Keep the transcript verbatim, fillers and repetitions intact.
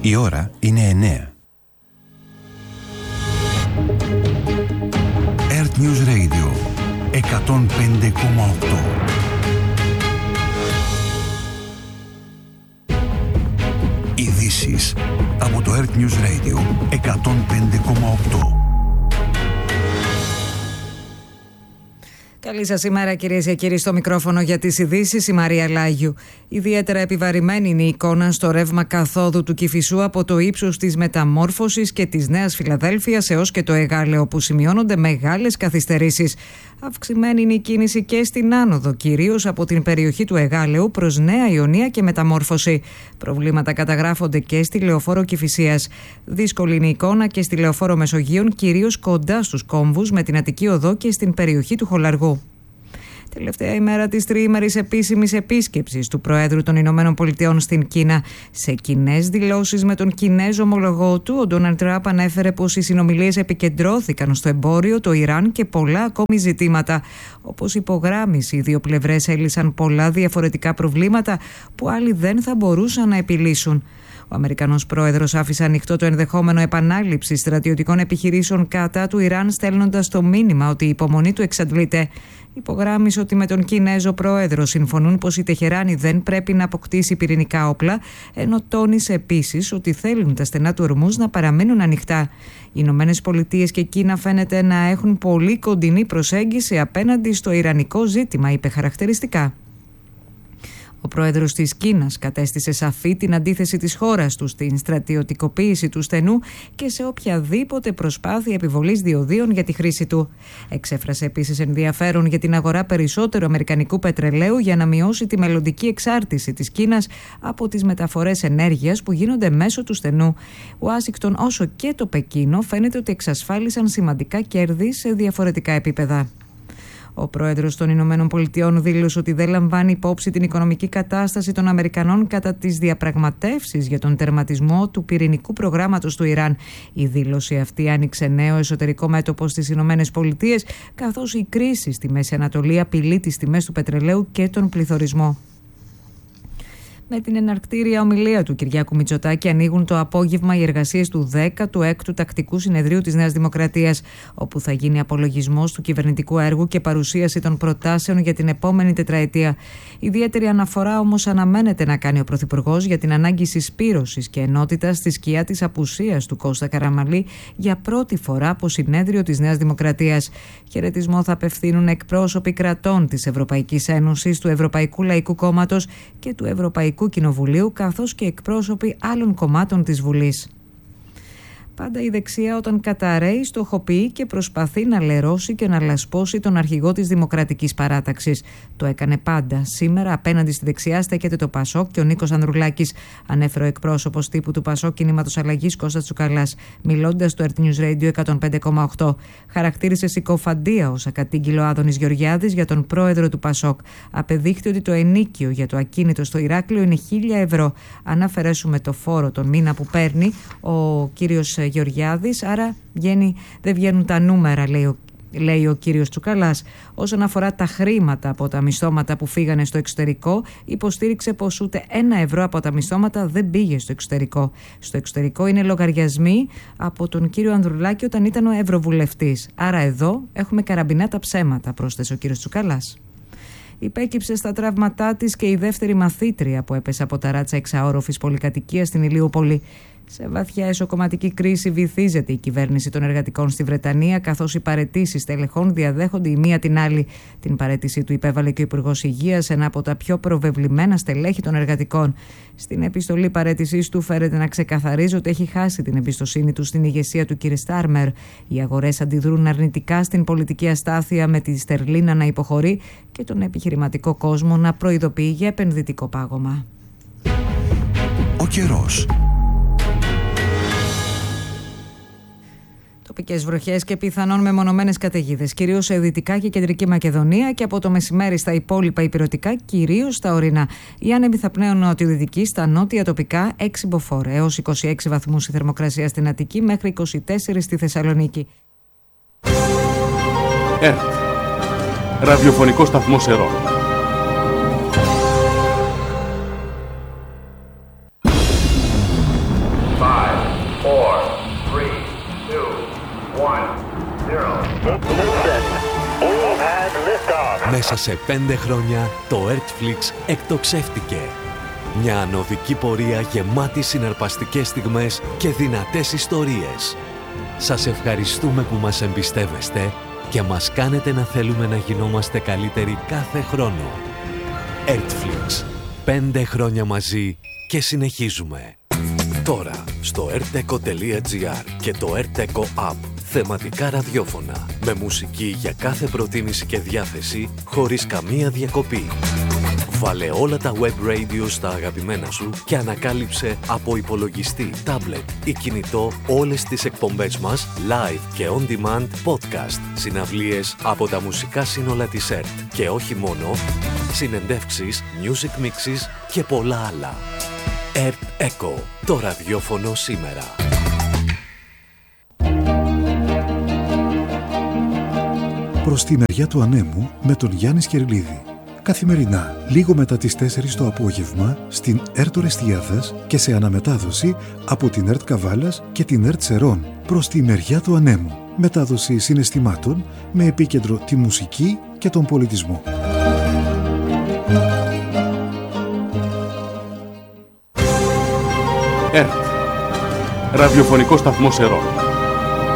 Η ώρα είναι εννέα. Earth News Radio εκατόν πέντε κόμμα οκτώ. Ειδήσεις από το Earth News Radio εκατόν πέντε κόμμα οκτώ. Καλή σας ημέρα, κυρίες και κύριοι, στο μικρόφωνο για τις ειδήσεις η Μαρία Λάγιου. Ιδιαίτερα επιβαρημένη είναι η εικόνα στο ρεύμα καθόδου του Κηφισού από το ύψος της Μεταμόρφωσης και της Νέας Φιλαδέλφειας έως και το Εγάλεο, όπου σημειώνονται μεγάλες καθυστερήσεις. Αυξημένη είναι η κίνηση και στην άνοδο, κυρίως από την περιοχή του Εγάλεου προς Νέα Ιωνία και Μεταμόρφωση. Προβλήματα καταγράφονται και στη Λεωφόρο Κηφισίας. Δύσκολη είναι η εικόνα και στη Λεωφόρο Μεσογείων, κυρίως κοντά στους κόμβους με την Αττική Οδό και στην περιοχή του Χολαργού. Τελευταία ημέρα της τριήμερης επίσημης επίσκεψης του Προέδρου των Ηνωμένων Πολιτειών στην Κίνα. Σε κοινές δηλώσεις με τον Κινέζο ομολογό του, ο Ντόναλντ Τραμπ ανέφερε πως οι συνομιλίες επικεντρώθηκαν στο εμπόριο, το Ιράν και πολλά ακόμη ζητήματα. Όπως υπογράμμισε, οι δύο πλευρές έλυσαν πολλά διαφορετικά προβλήματα που άλλοι δεν θα μπορούσαν να επιλύσουν. Ο Αμερικανός πρόεδρος άφησε ανοιχτό το ενδεχόμενο επανάληψης στρατιωτικών επιχειρήσεων κατά του Ιράν, στέλνοντας το μήνυμα ότι η υπομονή του εξαντλείται. Υπογράμμισε ότι με τον Κινέζο πρόεδρο συμφωνούν πως η Τεχεράνη δεν πρέπει να αποκτήσει πυρηνικά όπλα, ενώ τόνισε επίσης ότι θέλουν τα στενά του Ορμούζ να παραμείνουν ανοιχτά. Οι Ηνωμένες Πολιτείες και Κίνα φαίνεται να έχουν πολύ κοντινή προσέγγιση απέναντι στο ιρανικό ζήτημα, είπε χαρακτηριστικά. Ο πρόεδρος της Κίνας κατέστησε σαφή την αντίθεση της χώρας του στην στρατιωτικοποίηση του στενού και σε οποιαδήποτε προσπάθεια επιβολής διοδίων για τη χρήση του. Εξέφρασε επίσης ενδιαφέρον για την αγορά περισσότερου αμερικανικού πετρελαίου για να μειώσει τη μελλοντική εξάρτηση της Κίνας από τις μεταφορές ενέργειας που γίνονται μέσω του στενού. Ουάσιγκτον όσο και το Πεκίνο φαίνεται ότι εξασφάλισαν σημαντικά κέρδη σε διαφορετικά επίπεδα. Ο πρόεδρος των Ηνωμένων Πολιτειών δήλωσε ότι δεν λαμβάνει υπόψη την οικονομική κατάσταση των Αμερικανών κατά τις διαπραγματεύσεις για τον τερματισμό του πυρηνικού προγράμματος του Ιράν. Η δήλωση αυτή άνοιξε νέο εσωτερικό μέτωπο στις Ηνωμένες Πολιτείες, καθώς η κρίση στη Μέση Ανατολή απειλεί τις τιμές του πετρελαίου και τον πληθωρισμό. Με την εναρκτήρια ομιλία του Κυριάκου Μητσοτάκη ανοίγουν το απόγευμα οι εργασίες του δέκατου έκτου Τακτικού Συνεδρίου της Νέας Δημοκρατίας, όπου θα γίνει απολογισμός του κυβερνητικού έργου και παρουσίαση των προτάσεων για την επόμενη τετραετία. Ιδιαίτερη αναφορά όμως αναμένεται να κάνει ο Πρωθυπουργός για την ανάγκη συσπήρωσης και ενότητας στη σκιά της απουσίας του Κώστα Καραμανλή για πρώτη φορά από συνέδριο της Νέας Δημοκρατίας. Χαιρετισμό θα απευθύνουν εκπρόσωποι κρατών της Ευρωπαϊκής Ένωσης, του Ευρωπαϊκού Λαϊκού Κόμματος και του Ευρωπαϊκού Κοινοβουλίου, καθώς και εκπρόσωποι άλλων κομμάτων της Βουλής. Πάντα η δεξιά, όταν καταραίει, στοχοποιεί και προσπαθεί να λερώσει και να λασπώσει τον αρχηγό της Δημοκρατικής Παράταξης. Το έκανε πάντα. Σήμερα απέναντι στη δεξιά στέκεται το Πασόκ και ο Νίκος Ανδρουλάκης, ανέφερε ο εκπρόσωπος τύπου του Πασόκ Κινήματος Αλλαγής Κώστας Τσουκαλάς, μιλώντας στο Earth News Radio εκατόν πέντε κόμμα οκτώ. Χαρακτήρισε συκοφαντία όσα κατήγγειλε ο Άδωνης Γεωργιάδης για τον πρόεδρο του Πασόκ. Απεδείχθη ότι το ενίκιο για το ακίνητο στο Ηράκλειο είναι χίλια ευρώ. Αν αφαιρέσουμε το φόρο τον μήνα που παίρνει ο κύριος Γεωργιάδης, άρα βγαίνει, δεν βγαίνουν τα νούμερα, λέει ο, λέει ο κύριος Τσουκαλάς. Όσον αφορά τα χρήματα από τα μισθώματα που φύγανε στο εξωτερικό, υποστήριξε πως ούτε ένα ευρώ από τα μισθώματα δεν πήγε στο εξωτερικό. Στο εξωτερικό είναι λογαριασμοί από τον κύριο Ανδρουλάκη όταν ήταν ο ευρωβουλευτής. Άρα εδώ έχουμε καραμπινά τα ψέματα, πρόσθεσε ο κύριος Τσουκαλάς. Υπέκυψε στα τραύματά της και η δεύτερη μαθήτρια που έπεσε από ταράτσα εξαόροφης πολυκατοικίας στην Ηλίουπολη. Σε βαθιά εσωκομματική κρίση βυθίζεται η κυβέρνηση των εργατικών στη Βρετανία, καθώς οι παραιτήσεις τελεχών διαδέχονται η μία την άλλη. Την παραίτησή του υπέβαλε και ο Υπουργός Υγείας, ένα από τα πιο προβεβλημένα στελέχη των εργατικών. Στην επιστολή παραίτησής του φέρεται να ξεκαθαρίζει ότι έχει χάσει την εμπιστοσύνη του στην ηγεσία του κ. Στάρμερ. Οι αγορές αντιδρούν αρνητικά στην πολιτική αστάθεια, με τη στερλίνα να υποχωρεί και τον επιχειρηματικό κόσμο να προειδοποιεί για επενδυτικό πάγωμα. Ο καιρός. Τοπικές βροχές και πιθανόν μεμονωμένες καταιγίδες, κυρίως σε Δυτικά και Κεντρική Μακεδονία, και από το μεσημέρι στα υπόλοιπα ηπειρωτικά, κυρίως στα ορεινά. Οι άνεμοι θα πνέουν νοτιοδυτικοί, στα νότια τοπικά έξι μποφόρ, έως είκοσι έξι βαθμούς η θερμοκρασία στην Αττική, μέχρι είκοσι τέσσερα στη Θεσσαλονίκη. ΕΡΤ, ραδιοφωνικό σταθμό Σερών. Μέσα σε πέντε χρόνια το Ertflix εκτοξεύτηκε. Μια ανωδική πορεία γεμάτη συναρπαστικές στιγμές και δυνατές ιστορίες. Σας ευχαριστούμε που μας εμπιστεύεστε και μας κάνετε να θέλουμε να γινόμαστε καλύτεροι κάθε χρόνο. Ertflix. Πέντε χρόνια μαζί και συνεχίζουμε. Τώρα στο erteco τελεία gr και το Erteco App. Θεματικά ραδιόφωνα. Με μουσική για κάθε προτίμηση και διάθεση, χωρίς καμία διακοπή. Βάλε όλα τα web radio στα αγαπημένα σου και ανακάλυψε από υπολογιστή, tablet ή κινητό όλες τις εκπομπές μας, live και on demand, podcast, συναυλίες από τα μουσικά σύνολα της ΕΡΤ και όχι μόνο, συνεντεύξεις, music mixes και πολλά άλλα. Erteco, το ραδιόφωνο σήμερα. Προς τη μεριά του ανέμου με τον Γιάννη Σκερλίδη. Καθημερινά, λίγο μετά τις τέσσερις το απόγευμα, στην ΕΡΤ Ορεστιάδας και σε αναμετάδοση από την ΕΡΤ Καβάλας και την ΕΡΤ Σερών. Προς τη μεριά του ανέμου. Μετάδοση συναισθημάτων με επίκεντρο τη μουσική και τον πολιτισμό. ΕΡΤ. Ραδιοφωνικό σταθμό Σερών.